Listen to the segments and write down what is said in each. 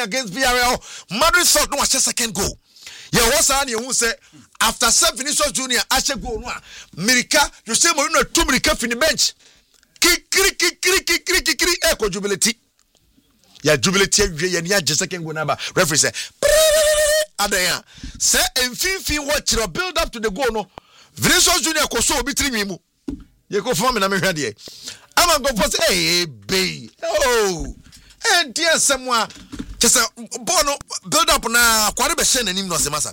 against VRL. Madrid thought no was just second goal. Yeah, what's on you who say after Vinicius Junior Ashe goal no Mirika you say Mourinho 2 Mirika fin the bench. Kiri echo jubility. Yeah, jubility ye ni just second goal number. Referee say adaya say enfinfin watch your build up to the goal no. Vinicius Junior ko so obi tiri mu. Ye go form na me hwade e. Ama go for say hey bay. Oh. And dear someone just bono build up na kware be hye nanim no se masa.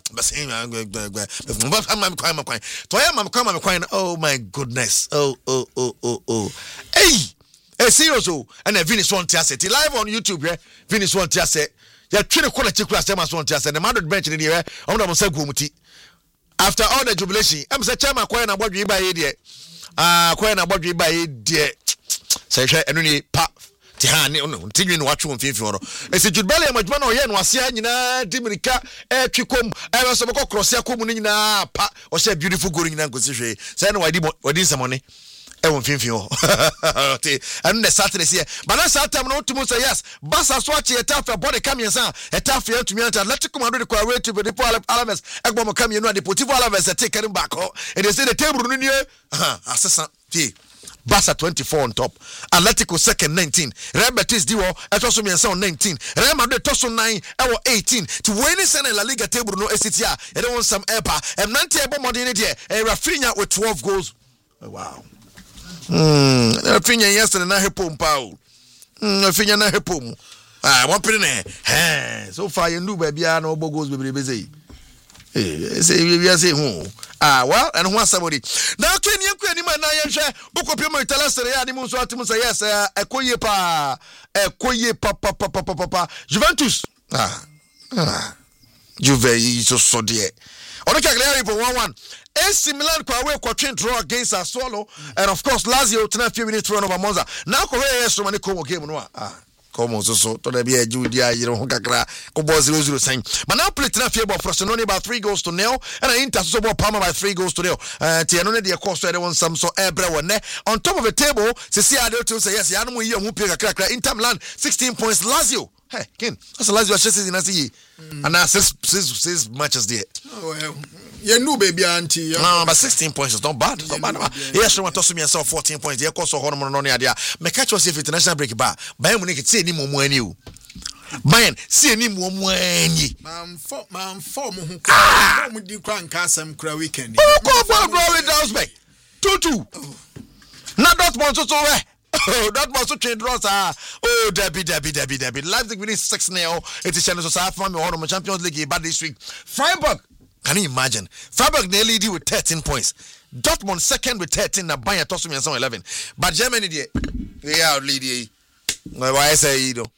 Oh my goodness. Oh. Hey, serious and Vinicius won Tiaset live on YouTube here. Vinicius won Tiaset. Ya twene kola chikura se maso won Tiaset. The Madrid bench ni here. Omo na say go muti. After all the jubilation, I'm say chairman kware na bodwe ba ye de. Kware na bodwe ba ye de. Say hwe enu ni pa tihane no ntinwi no watwe mfimfim ro. Ese judbale amadwuma na oye no ase nyina dimirika twikom so beko cross yakom no nyina pa o say beautiful goal nyina ngosi hwe. Say no wadi nsamone mfimfim ho. And the Saturday here. But na Saturday no to say yes. Basa so achi etafa body kamiensa etafa yantumi anta Atletico Madrid ko away to Deportivo Alaves egbo mo kamien no Deportivo Alaves take him back ho. And they say the table no nie assistant Barca 24 on top. Atletico second 19. Real Betis diwo etoso miensa on 19. Real Madrid toso 9 ewo 18. To win in La Liga table no SCTA. They want some epa. And nanti ebo modine die. Rafinha with 12 goals. Wow. Rafinha yesterday na hepom pao. Rafinha na hepom. One penny. So far you do baby na obo goals bebrebe say. Say we say who. Well, and who somebody. Now can you kwani man na yenhwe ukopie mo Italy Serie A ni mo so atimu say yes ekoye pa Juventus. Juve so there. Onoka clear for 1-1. AC Milan kwa away kwa train draw against Sassuolo, and of course Lazio tena few minutes run over Monza. Now ko we yes mani ko game no Como so to the be Judia yiro ho kakra ko ball 0-0 sign. But now play tena few ball Frosinone by 3-0 and Inter so ball Parma by 3-0. Tiano de course they want some so ebre won on top of the table. See Adel to say yes ya no yi hu pe kakra Inter Milan 16 points Lazio. Hey, Ken, that's a Lazio chassis in Asi. And now six matches there. Oh well. You know baby auntie. No, but 16 points is not bad. It's not bad. Yes, I want to see me 14 points. They cost hormone on the me catch us if international break ba. Bayern Munich see ni mo ani o. Bayern see ni mo ani. Man form hu ka. Mo di kwa nka asem kra weekend. Oh, go for Glory Dalsbeck. 2-2. Na Dortmund so we. Oh, that was so change draws. Oh, Debbie. Leipzig winning 6-0. It is channel so far from the Champions League bad this week. Freiburg. Can you imagine? Freiburg they lead with 13 points. Dortmund second with 13. Na Bayern toss me 11. But Germany they are leading. Why say you know?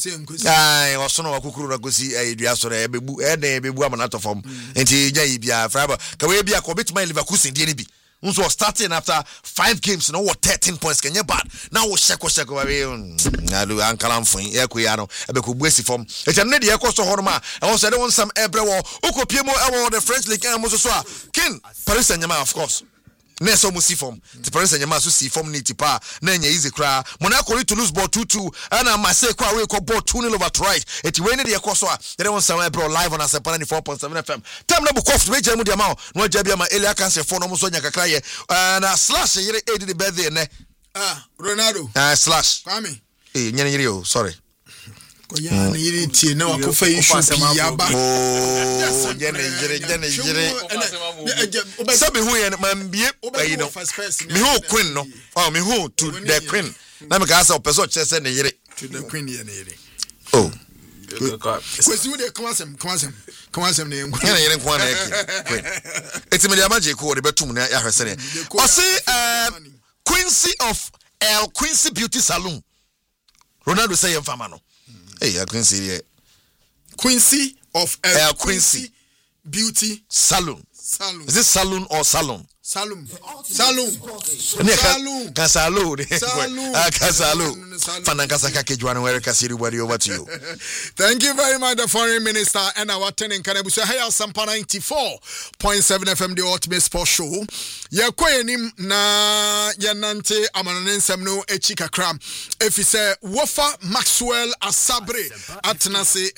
Ai waso no wakukuru na gosi edua so re bebu bebu amanato form. Enti nya bia Freiburg. Ka we bia ko betima Leverkusen die ne bi. So starting after 5 games, no what 13 points can you bad. Now we check away. Nalu ankalam fun ya no ebeku buesi form. E tem ne de ekoso horoma. E won say they want some ebrewo. Ukopiemo e the French league and mo so a. King Paris Saint-Germain of course. Na so mo si form. The Paris Saint-Germain so si form ni tipa na nya easy kra. Monaco to lose ball 2-2 and Marseille kwa we ko ball 2-0 over to right. Eti we ne de ekoso a. They want some ebrewo live on Asepana 4.7 FM. Time na bukof we jemu de ma. No jabia ma Elia Cancer for no mo so nya kakra ye. Na slash yere edi the birthday ne. Ronaldo. Slash. Kwame. Nyane yere o, sorry. Ko ya na yere tie na wakofa issue ya ba. Oh, nyane yere. Sabe hu ye mambie you know. Me hu queen no. Oh, me hu to the queen. Na me ka asa opeso chese ne yere. To the queen ye ne yere. Oh. Kwesi de come asem ne enko. Nyane yere nko na eki. Eti me de amaje ko de betum na ya hwese ne. O say Quincy of El Quincy Beauty Salon. Ronaldo say yemfama no. Hey, Quincy of El Quincy Beauty Salon. Is it salon or salon? Salon. Kasalo. Fanankasa kakejwana where kasiri wari over to you. Thank you very much, the foreign minister and our tenant Kanebu. So hey, Sampa 94.7 FM, the ultimate sports show. Ya kwenim na ya nante amanonensem no echika kram. If you say Wofa Maxwell Asabre atnase